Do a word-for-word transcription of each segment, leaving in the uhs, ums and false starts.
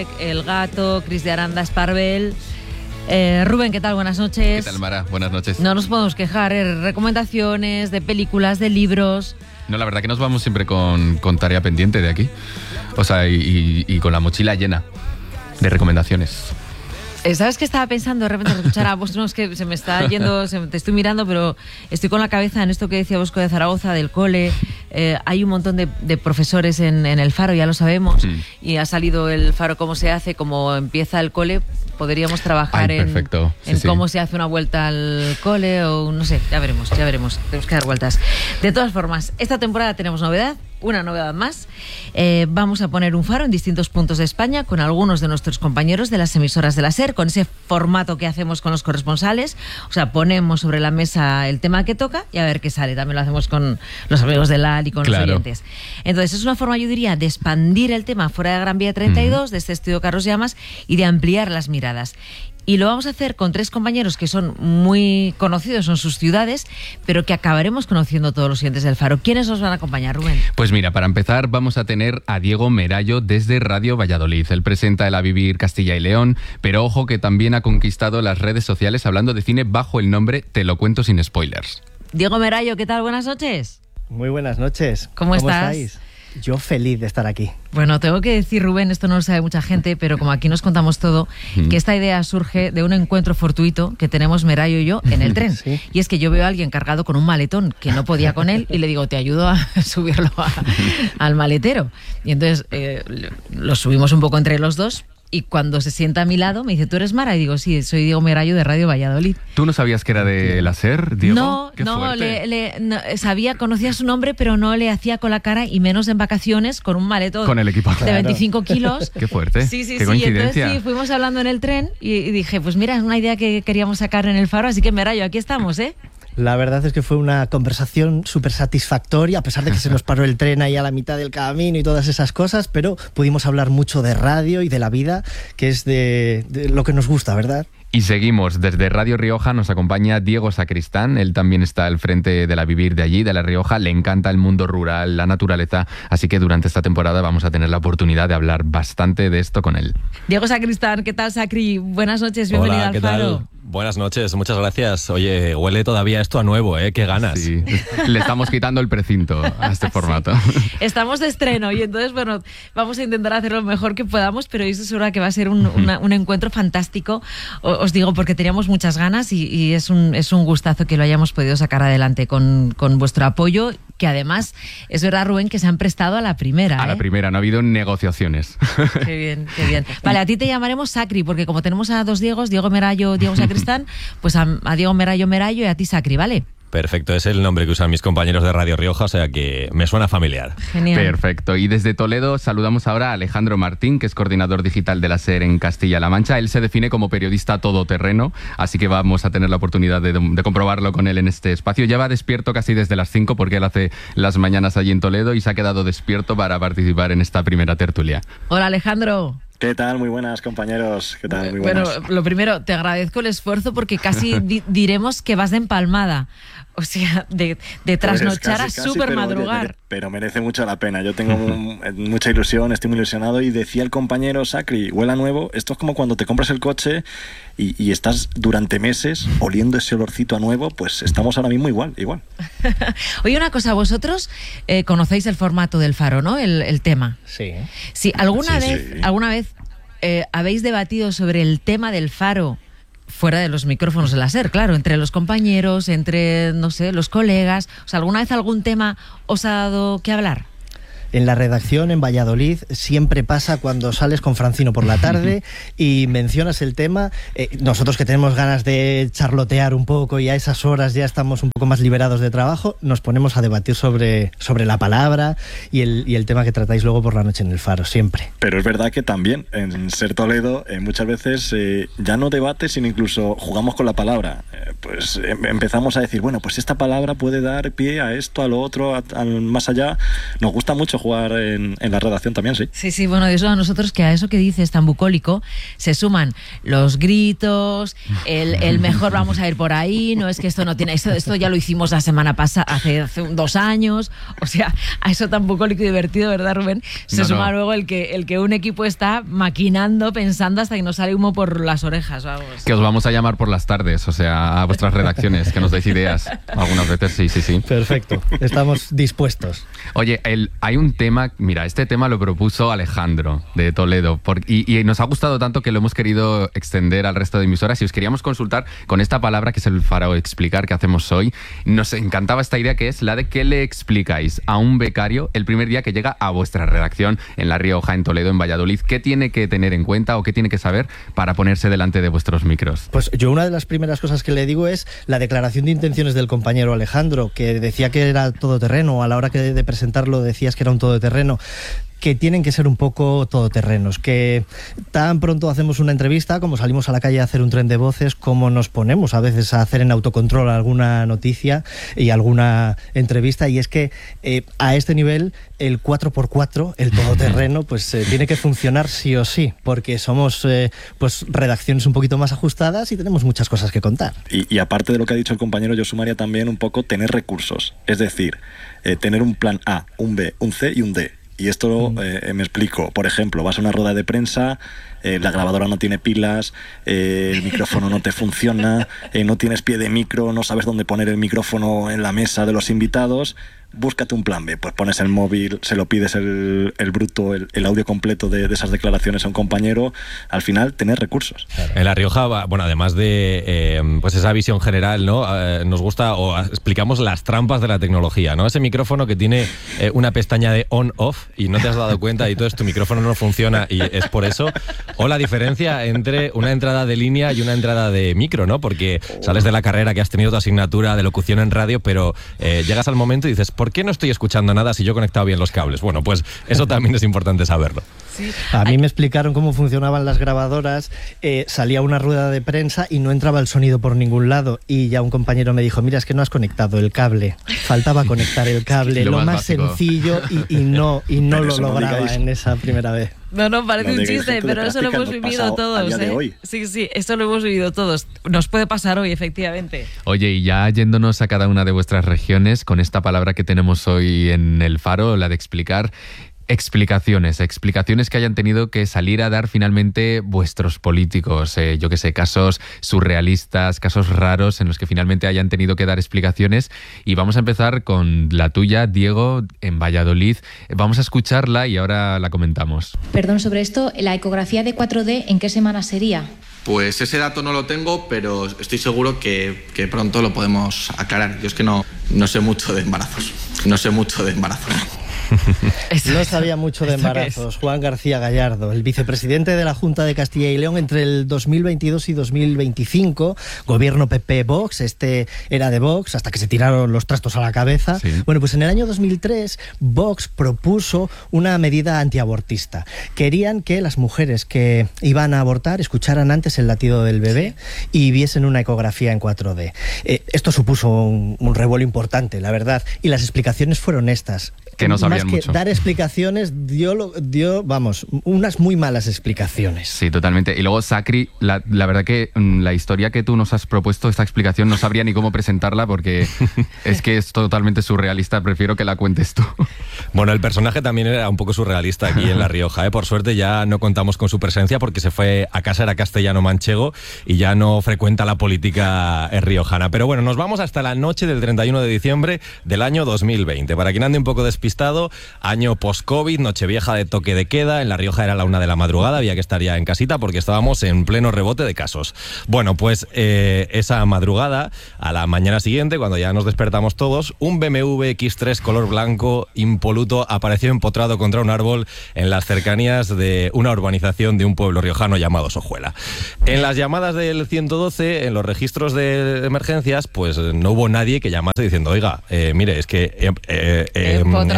El Gato, Cris de Aranda, Esparvel. Eh, Rubén, ¿qué tal? Buenas noches. ¿Qué tal, Mara? Buenas noches. No nos podemos quejar, ¿eh? Recomendaciones de películas, de libros. No, la verdad que nos vamos siempre con, con tarea pendiente de aquí. O sea, y, y, y con la mochila llena de recomendaciones. ¿Sabes qué estaba pensando de repente al escuchar a vos? No, es que se me está yendo, se, te estoy mirando, pero estoy con la cabeza en esto que decía Bosco de Zaragoza, del cole. Eh, hay un montón de, de profesores en, en el Faro, ya lo sabemos, mm. y ha salido el Faro cómo se hace, cómo empieza el cole. Podríamos trabajar Ay, en, sí, en sí. cómo se hace una vuelta al cole o no sé, ya veremos, ya veremos. Tenemos que dar vueltas. De todas formas, esta temporada tenemos novedad, una novedad más. Eh, vamos a poner un faro en distintos puntos de España con algunos de nuestros compañeros de las emisoras de la SER, con ese formato que hacemos con los corresponsales. O sea, ponemos sobre la mesa el tema que toca y a ver qué sale. También lo hacemos con los amigos de L A L y con claro. los oyentes. Entonces, es una forma, yo diría, de expandir el tema fuera de Gran Vía treinta y dos, uh-huh. de este estudio Carlos Llamas, y de ampliar las miradas. Y lo vamos a hacer con tres compañeros que son muy conocidos en sus ciudades, pero que acabaremos conociendo todos los oyentes del Faro. ¿Quiénes nos van a acompañar, Rubén? Pues mira, para empezar vamos a tener a Diego Merayo desde Radio Valladolid. Él presenta el A Vivir Castilla y León, pero ojo que también ha conquistado las redes sociales hablando de cine bajo el nombre Te lo cuento sin spoilers. Diego Merayo, ¿qué tal? Buenas noches. Muy buenas noches. ¿Cómo, ¿Cómo estás? estáis? Yo feliz de estar aquí. Bueno, tengo que decir, Rubén, esto no lo sabe mucha gente, pero como aquí nos contamos todo, mm. que esta idea surge de un encuentro fortuito que tenemos Merayo y yo en el tren. ¿Sí? Y es que yo veo a alguien cargado con un maletón que no podía con él y le digo, te ayudo a subirlo a, al maletero. Y entonces eh, lo subimos un poco entre los dos. Y cuando se sienta a mi lado me dice, ¿tú eres Mara? Y digo, sí, soy Diego Merayo de Radio Valladolid. ¿Tú no sabías que era de la SER, Diego? No, Qué no, le, le, no, sabía, conocía su nombre, pero no le hacía con la cara, y menos en vacaciones, con un maleto con el equipo. de claro. veinticinco kilos. Qué fuerte, sí, sí, qué sí. coincidencia. Entonces sí, fuimos hablando en el tren y, y dije, pues mira, es una idea que queríamos sacar en el Faro, así que Merayo, aquí estamos, ¿eh? La verdad es que fue una conversación súper satisfactoria, a pesar de que se nos paró el tren ahí a la mitad del camino y todas esas cosas, pero pudimos hablar mucho de radio y de la vida, que es de, de lo que nos gusta, ¿verdad? Y seguimos, desde Radio Rioja nos acompaña Diego Sacristán, él también está al frente de la Vivir de allí, de La Rioja, le encanta el mundo rural, la naturaleza, así que durante esta temporada vamos a tener la oportunidad de hablar bastante de esto con él. Diego Sacristán, ¿qué tal, Sacri? Buenas noches, bienvenido Hola, al ¿qué Faro. Tal? Buenas noches, muchas gracias. Oye, huele todavía esto a nuevo, ¿eh? Qué ganas. Sí, le estamos quitando el precinto a este formato. Sí. Estamos de estreno y entonces, bueno, vamos a intentar hacer lo mejor que podamos, pero estoy segura que va a ser un, una, un encuentro fantástico, os digo, porque teníamos muchas ganas y, y es, un, es un gustazo que lo hayamos podido sacar adelante con, con vuestro apoyo, que además, es verdad, Rubén, que se han prestado a la primera. A ¿eh? la primera, no ha habido negociaciones. Qué bien, qué bien. Vale, a ti te llamaremos Sacri, porque como tenemos a dos Diegos, Diego Merayo, Diego Sacristán, pues a, a Diego Merayo, Merayo y a ti Sacri, ¿vale? Perfecto, es el nombre que usan mis compañeros de Radio Rioja, o sea que me suena familiar. Genial. Perfecto. Y desde Toledo saludamos ahora a Alejandro Martín, que es coordinador digital de la SER en Castilla-La Mancha. Él se define como periodista todoterreno, así que vamos a tener la oportunidad de, de comprobarlo con él en este espacio. Lleva despierto casi desde las cinco porque él hace las mañanas allí en Toledo y se ha quedado despierto para participar en esta primera tertulia. Hola, Alejandro. ¿Qué tal? Muy buenas, compañeros. ¿Qué tal? Muy buenas. Bueno, lo primero, te agradezco el esfuerzo porque casi di- diremos que vas de empalmada. O sea, de, de trasnochar pues casi, a súper madrugar. Pero, pero merece mucho la pena. Yo tengo mucha ilusión, estoy muy ilusionado. Y decía el compañero Sacri, huela nuevo. Esto es como cuando te compras el coche y, y estás durante meses oliendo ese olorcito a nuevo. Pues estamos ahora mismo igual, igual. Oye, una cosa, vosotros eh, conocéis el formato del Faro, ¿no? El, el tema. Sí. Sí, ¿alguna sí, vez, sí. alguna vez eh, habéis debatido sobre el tema del Faro fuera de los micrófonos de la SER, claro, entre los compañeros, entre, no sé, los colegas? O sea, ¿alguna vez algún tema os ha dado que hablar? En la redacción en Valladolid siempre pasa cuando sales con Francino por la tarde y mencionas el tema. Eh, nosotros que tenemos ganas de charlotear un poco y a esas horas ya estamos un poco más liberados de trabajo, nos ponemos a debatir sobre, sobre la palabra y el, y el tema que tratáis luego por la noche en el Faro, siempre. Pero es verdad que también en SER Toledo eh, muchas veces eh, ya no debates, sino incluso jugamos con la palabra. Eh, pues eh, empezamos a decir, bueno, pues esta palabra puede dar pie a esto, a lo otro, a, a más allá. Nos gusta mucho jugar en, en la redacción también, sí. Sí, sí, bueno, eso a nosotros, que a eso que dices tan bucólico se suman los gritos, el, el mejor vamos a ir por ahí, no es que esto no tiene, esto, esto ya lo hicimos la semana pasada, hace, hace dos años, o sea, a eso tan bucólico y divertido, ¿verdad, Rubén? Se no, suma no. luego el que, el que un equipo está maquinando, pensando hasta que nos sale humo por las orejas, vamos. Que os vamos a llamar por las tardes, o sea, a vuestras redacciones, que nos deis ideas algunas veces, sí, sí, sí. Perfecto, estamos dispuestos. Oye, el, hay un tema, mira, este tema lo propuso Alejandro de Toledo por, y, y nos ha gustado tanto que lo hemos querido extender al resto de emisoras y os queríamos consultar con esta palabra que es el faro explicar que hacemos hoy. Nos encantaba esta idea que es la de que le explicáis a un becario el primer día que llega a vuestra redacción en La Rioja, en Toledo, en Valladolid. ¿Qué tiene que tener en cuenta o qué tiene que saber para ponerse delante de vuestros micros? Pues yo una de las primeras cosas que le digo es la declaración de intenciones del compañero Alejandro, que decía que era todoterreno, a la hora que de presentarlo decías que era un todoterreno, que tienen que ser un poco todoterrenos, que tan pronto hacemos una entrevista, como salimos a la calle a hacer un tren de voces, como nos ponemos a veces a hacer en autocontrol alguna noticia y alguna entrevista, y es que eh, a este nivel el cuatro por cuatro, el todoterreno, pues eh, tiene que funcionar sí o sí, porque somos eh, pues redacciones un poquito más ajustadas y tenemos muchas cosas que contar. Y, y aparte de lo que ha dicho el compañero, yo sumaría también un poco tener recursos, es decir, eh, tener un plan A, un B, un C y un D. Y esto eh, me explico. Por ejemplo, vas a una rueda de prensa, eh, la grabadora no tiene pilas, eh, el micrófono no te funciona, eh, no tienes pie de micro, no sabes dónde poner el micrófono en la mesa de los invitados. Búscate un plan B, pues pones el móvil, se lo pides el, el bruto, el, el audio completo de, de esas declaraciones a un compañero. Al final, tener recursos. En La Rioja, bueno, además de eh, pues esa visión general, ¿no? Eh, nos gusta o explicamos las trampas de la tecnología, ¿no? Ese micrófono que tiene eh, una pestaña de on-off y no te has dado cuenta y entonces tu micrófono no funciona y es por eso. O la diferencia entre una entrada de línea y una entrada de micro, ¿no? Porque sales de la carrera que has tenido tu asignatura de locución en radio, pero eh, llegas al momento y dices, ¿por qué no estoy escuchando nada si yo he conectado bien los cables? Bueno, pues eso también es importante saberlo. Sí. A mí me explicaron cómo funcionaban las grabadoras, eh, salía una rueda de prensa y no entraba el sonido por ningún lado y ya un compañero me dijo, mira, es que no has conectado el cable, faltaba conectar el cable, lo lo más más básico. sencillo y, y no, y no Pero lo eso no lograba digáis. en esa primera vez. No, no, parece No un digáis chiste, gente de pero eso lo práctica, hemos nos vivido pasa a todos, día de ¿eh? hoy. Sí, sí, esto lo hemos vivido todos. Nos puede pasar hoy, efectivamente. Oye, y ya yéndonos a cada una de vuestras regiones, con esta palabra que tenemos hoy en el faro, la de explicar, explicaciones, explicaciones que hayan tenido que salir a dar finalmente vuestros políticos, eh, yo que sé, casos surrealistas, casos raros en los que finalmente hayan tenido que dar explicaciones. Y vamos a empezar con la tuya, Diego, en Valladolid. Vamos a escucharla y ahora la comentamos. Perdón sobre esto, ¿la ecografía de cuatro D en qué semana sería? Pues ese dato no lo tengo, pero estoy seguro que, que pronto lo podemos aclarar. Yo es que no, no sé mucho de embarazos. No sé mucho de embarazos. No sabía mucho de embarazos. Juan García Gallardo, el vicepresidente de la Junta de Castilla y León entre el dos mil veintidós y dos mil veinticinco, gobierno P P-Vox, este era de Vox, hasta que se tiraron los trastos a la cabeza. Sí. Bueno, pues en el año dos mil tres, Vox propuso una medida antiabortista. Querían que las mujeres que iban a abortar escucharan antes el latido del bebé y viesen una ecografía en cuatro D. Eh, esto supuso un, un revuelo importante, la verdad, y las explicaciones fueron estas. Que no sabían Más que mucho. dar explicaciones, dio, lo- dio, vamos, unas muy malas explicaciones. Sí, totalmente. Y luego, Sacri, la, la verdad que mm, la historia que tú nos has propuesto, esta explicación, no sabría ni cómo presentarla porque es que es totalmente surrealista. Prefiero que la cuentes tú. Bueno, el personaje también era un poco surrealista aquí en La Rioja, ¿eh? Por suerte ya no contamos con su presencia porque se fue a casa, era castellano-manchego y ya no frecuenta la política riojana. Pero bueno, nos vamos hasta la noche del treinta y uno de diciembre del año dos mil veinte. Para quien ande un poco despistado, año post-COVID, nochevieja de toque de queda. En La Rioja era la una de la madrugada, había que estar ya en casita porque estábamos en pleno rebote de casos. Bueno, pues eh, esa madrugada, a la mañana siguiente, cuando ya nos despertamos todos, un B M W X tres color blanco impoluto apareció empotrado contra un árbol en las cercanías de una urbanización de un pueblo riojano llamado Sojuela. En las llamadas del ciento doce, en los registros de emergencias, pues no hubo nadie que llamase diciendo, oiga, eh, mire, es que eh, eh, eh, Empotrado empotrado el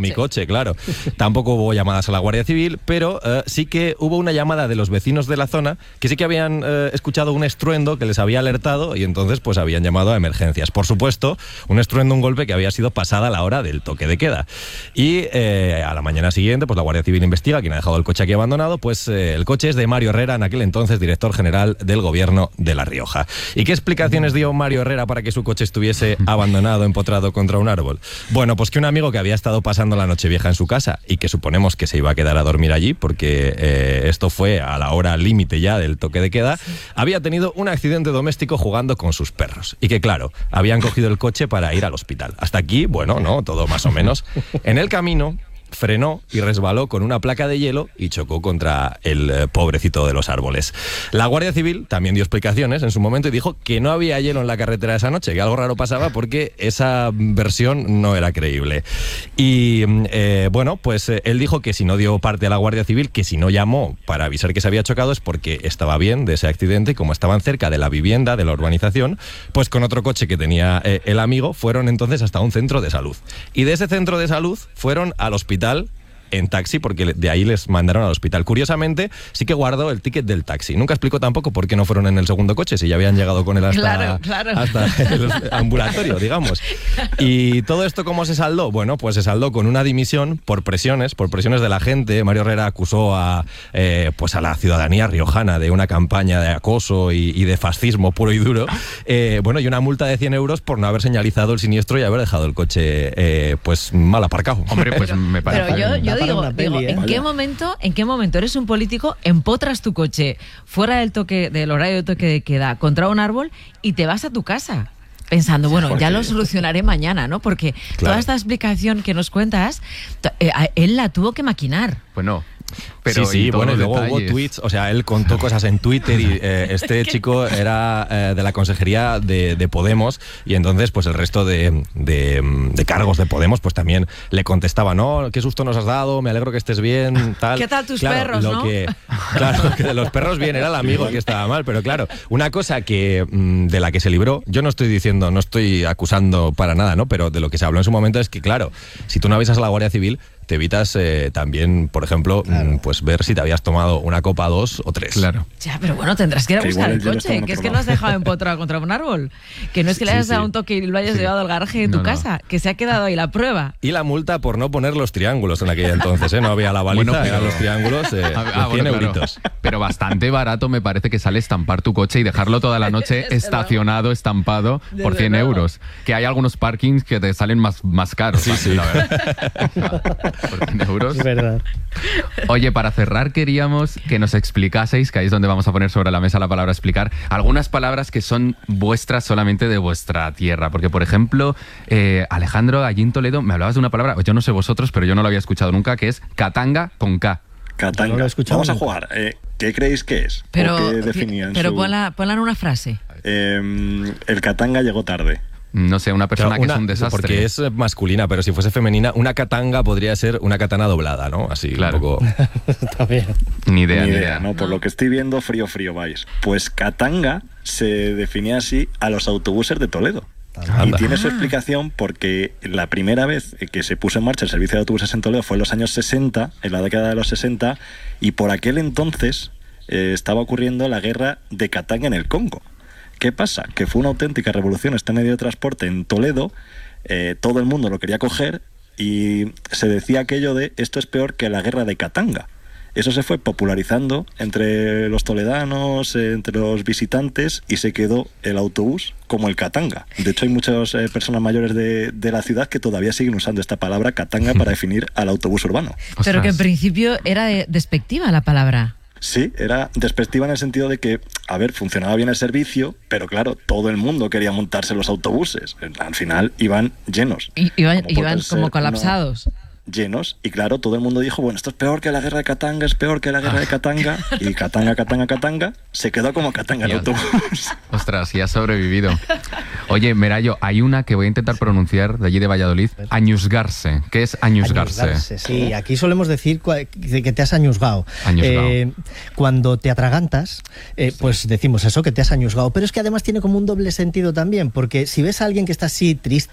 mi coche, claro. Tampoco hubo llamadas a la Guardia Civil, pero eh, sí que hubo una llamada de los vecinos de la zona que sí que habían eh, escuchado un estruendo que les había alertado y entonces pues habían llamado a emergencias. Por supuesto, un estruendo, un golpe que había sido pasada la hora del toque de queda. Y eh, a la mañana siguiente, pues la Guardia Civil investiga quién ha dejado el coche aquí abandonado. Pues eh, el coche es de Mario Herrera, en aquel entonces director general del gobierno de La Rioja. ¿Y qué explicaciones dio Mario Herrera para que su coche estuviese abandonado, empotrado contra un árbol? Bueno, pues que un amigo que había estado pasando la Nochevieja en su casa y que suponemos que se iba a quedar a dormir allí, porque eh, esto fue a la hora límite ya del toque de queda, sí. había tenido un accidente doméstico jugando con sus perros. Y que claro, habían cogido el coche para ir al hospital. Hasta aquí, bueno, no, todo más o menos. En el camino frenó y resbaló con una placa de hielo y chocó contra el eh, pobrecito de los árboles. La Guardia Civil también dio explicaciones en su momento y dijo que no había hielo en la carretera esa noche, que algo raro pasaba porque esa versión no era creíble. Y eh, bueno, pues eh, él dijo que si no dio parte a la Guardia Civil, que si no llamó para avisar que se había chocado es porque estaba bien de ese accidente y como estaban cerca de la vivienda, de la urbanización, pues con otro coche que tenía eh, el amigo fueron entonces hasta un centro de salud. Y de ese centro de salud fueron al hospital en taxi, porque de ahí les mandaron al hospital. Curiosamente, sí que guardó el ticket del taxi. Nunca explicó tampoco por qué no fueron en el segundo coche, si ya habían llegado con él hasta, claro, claro. hasta el ambulatorio, digamos. Y todo esto, ¿cómo se saldó? Bueno, pues se saldó con una dimisión por presiones, por presiones de la gente. Mario Herrera acusó a, eh, pues a la ciudadanía riojana de una campaña de acoso y, y de fascismo puro y duro. Eh, bueno, y una multa de cien euros por no haber señalizado el siniestro y haber dejado el coche eh, pues mal aparcado. Hombre, pues me parece... Pero yo, yo digo, peli, digo ¿eh? ¿en qué momento, en qué momento eres un político, empotras tu coche fuera del toque, del horario de toque de queda contra un árbol y te vas a tu casa? Pensando, bueno, ya lo solucionaré mañana, ¿no? Porque claro. toda esta explicación que nos cuentas, eh, él la tuvo que maquinar. Pues no. Pero sí, sí, bueno, y luego hubo tweets, o sea, él contó cosas en Twitter y eh, este chico era eh, de la consejería de, de Podemos y entonces pues el resto de, de, de cargos de Podemos pues también le contestaba, no, qué susto nos has dado, me alegro que estés bien, tal. ¿Qué tal tus claro, perros, lo no? Que, claro, que de los perros bien, era el amigo que estaba mal, pero claro, una cosa que de la que se libró, yo no estoy diciendo, no estoy acusando para nada, ¿no? Pero de lo que se habló en su momento es que, claro, si tú no avisas a la Guardia Civil, te evitas eh, también, por ejemplo, claro. pues ver si te habías tomado una copa, dos o tres. Claro. Ya, pero bueno, tendrás que ir a buscar el coche, que es que no has dejado empotrado contra un árbol. Que no es que le hayas sí, dado sí. un toque y lo hayas sí. llevado al garaje de tu no, casa, no. que se ha quedado ahí la prueba. Y la multa por no poner los triángulos en aquella entonces, ¿eh? No había la baliza, bueno, pero... eran los triángulos eh, ah, ah, cien bueno, euritos. Claro. Pero bastante barato me parece que sale estampar tu coche y dejarlo toda la noche estacionado, estampado, Desde por cien luego. euros. Que hay algunos parkings que te salen más, más caros, sí, sí. la verdad. Por cien euros. Es verdad. Oye, para cerrar queríamos que nos explicaseis, que ahí es donde vamos a poner sobre la mesa la palabra explicar, algunas palabras que son vuestras solamente de vuestra tierra. Porque, por ejemplo, eh, Alejandro, allí en Toledo, me hablabas de una palabra, yo no sé vosotros, pero yo no lo había escuchado nunca, que es katanga con K. Katanga. No Vamos a jugar. Eh, ¿Qué creéis que es? Pero, ¿O qué definían pero su... ponla, ponla en una frase. Eh, el katanga llegó tarde. No sé, una persona una, que es un desastre. Porque es masculina, pero si fuese femenina, una katanga podría ser una katana doblada, ¿no? Así, claro. Un poco... Está bien. Ni idea, ni ni idea. idea. No, por lo que estoy viendo, frío, frío vais. Pues katanga se definía así a los autobuses de Toledo. Anda. Y tiene su explicación porque la primera vez que se puso en marcha el servicio de autobuses en Toledo fue en los años sesenta, en la década de los sesenta, y por aquel entonces eh, estaba ocurriendo la guerra de Katanga en el Congo. ¿Qué pasa? Que fue una auténtica revolución este medio de transporte en Toledo, eh, todo el mundo lo quería coger y se decía aquello de esto es peor que la guerra de Katanga. Eso se fue popularizando entre los toledanos, eh, entre los visitantes y se quedó el autobús como el katanga. De hecho hay muchas eh, personas mayores de, de la ciudad que todavía siguen usando esta palabra katanga para definir al autobús urbano. Pero que en principio era de, despectiva la palabra. Sí, era despectiva en el sentido de que, a ver, funcionaba bien el servicio, pero claro, todo el mundo quería montarse los autobuses. Al final iban llenos. Y, iban como, iban como colapsados. No, llenos, y claro, todo el mundo dijo, bueno, esto es peor que la guerra de Katanga, es peor que la guerra de Katanga, y Katanga, Katanga, Katanga, se quedó como Katanga el autobús. Ostras, y ha sobrevivido. Oye, Merayo, hay una que voy a intentar pronunciar de allí de Valladolid, añusgarse. ¿Qué es añusgarse? Añusgarse, sí, aquí solemos decir que te has añusgado. Añusgado. Eh, cuando te atragantas, eh, sí. pues decimos eso, que te has añusgado, pero es que además tiene como un doble sentido también, porque si ves a alguien que está así triste,